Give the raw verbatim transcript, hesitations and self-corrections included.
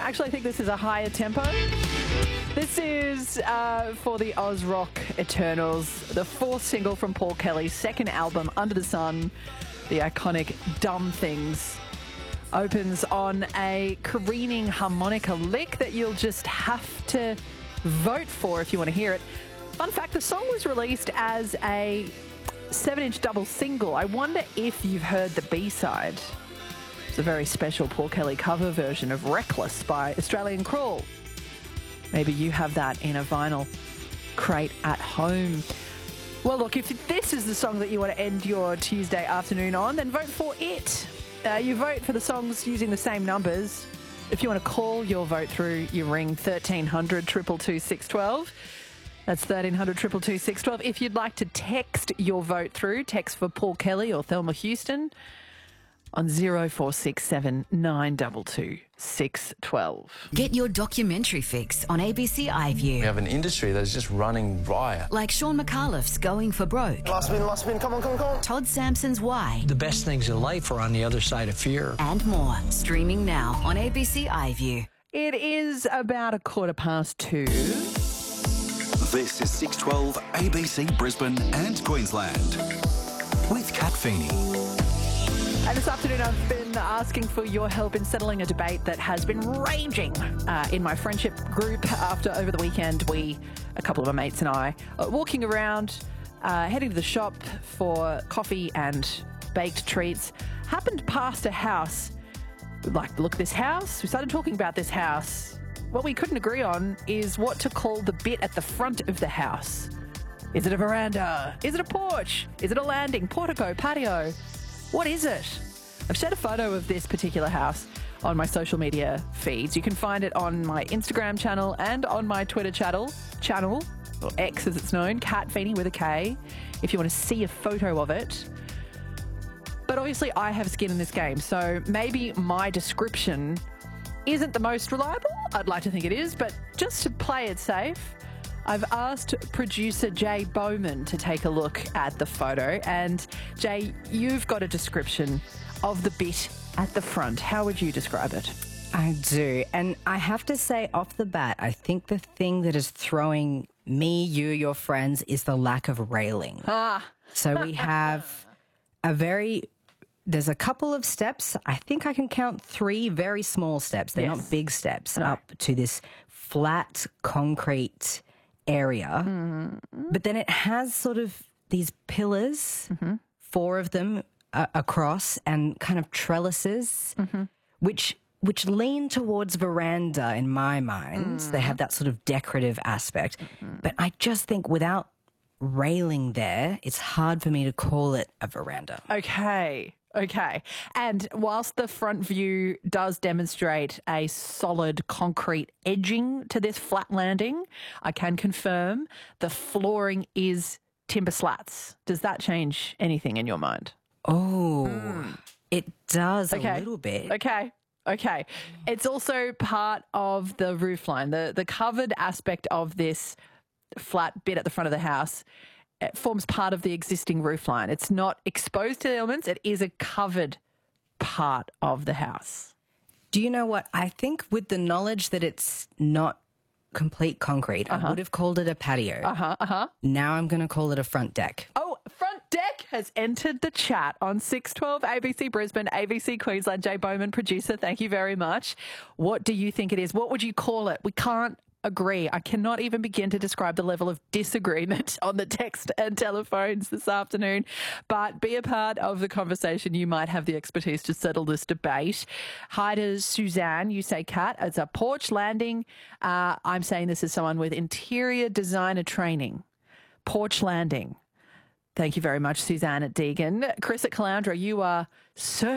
Actually, I think this is a higher tempo. This is uh, for the Oz Rock Eternals, the fourth single from Paul Kelly's second album, Under the Sun. The iconic Dumb Things opens on a careening harmonica lick that you'll just have to vote for if you want to hear it. Fun fact, the song was released as a seven-inch double single. I wonder if you've heard the B-side. It's a very special Paul Kelly cover version of Reckless by Australian Crawl. Maybe you have that in a vinyl crate at home. Well, look, if this is the song that you want to end your Tuesday afternoon on, then vote for it. Uh, you vote for the songs using the same numbers. If you want to call your vote through, you ring thirteen hundred, two two two, six one two. That's thirteen hundred, two two two, six one two. If you'd like to text your vote through, text for Paul Kelly or Thelma Houston on zero four six seven, nine two two, six one two. Get your documentary fix on A B C iView. We have an industry that is just running riot. Like Sean McAuliffe's Going for Broke. Last spin, last spin, come on, come on, come on. Todd Sampson's Why. The best things in life are on the other side of fear. And more. Streaming now on A B C iView. It is about a quarter past two. This is six twelve A B C Brisbane and Queensland with Kat Feeney. And this afternoon I've been asking for your help in settling a debate that has been raging uh, in my friendship group after over the weekend we, a couple of my mates and I, uh, walking around, uh, heading to the shop for coffee and baked treats, happened past a house. We liked the look of this house. We started talking about this house. What we couldn't agree on is what to call the bit at the front of the house. Is it a veranda? Is it a porch? Is it a landing, portico, patio? What is it? I've shared a photo of this particular house on my social media feeds. You can find it on my Instagram channel and on my Twitter channel, channel or X as it's known, Kat Feeney with a K, if you want to see a photo of it. But obviously I have skin in this game, so maybe my description isn't the most reliable. I'd like to think it is, but just to play it safe, I've asked producer Jay Bowman to take a look at the photo. And Jay, you've got a description of the bit at the front. How would you describe it? I do. And I have to say off the bat, I think the thing that is throwing me, you, your friends, is the lack of railing. Ah. So we have a very... There's a couple of steps. I think I can count three very small steps. They're Yes. not big steps No. up to this flat concrete area. Mm-hmm. But then it has sort of these pillars, mm-hmm. four of them uh, across, and kind of trellises, mm-hmm. which which lean towards veranda in my mind. Mm. They have that sort of decorative aspect. Mm-hmm. But I just think without railing there, it's hard for me to call it a veranda. Okay. Okay. And whilst the front view does demonstrate a solid concrete edging to this flat landing, I can confirm the flooring is timber slats. Does that change anything in your mind? Oh, it does Okay. a little bit. Okay. Okay. It's also part of the roof line. The, the covered aspect of this flat bit at the front of the house, it forms part of the existing roof line. It's not exposed to the elements. It is a covered part of the house. Do you know what? I think with the knowledge that it's not complete concrete, Uh-huh. I would have called it a patio. Uh-huh, uh-huh. Now I'm going to call it a front deck. Oh, Front Deck has entered the chat on six twelve A B C Brisbane, A B C Queensland. Jay Bowman, producer, thank you very much. What do you think it is? What would you call it? We can't agree. I cannot even begin to describe the level of disagreement on the text and telephones this afternoon. But be a part of the conversation. You might have the expertise to settle this debate. Hi to Suzanne. You say, Kat, it's a porch landing. Uh, I'm saying this as someone with interior designer training. Porch landing. Thank you very much, Suzanne at Deegan. Chris at Caloundra, you are certain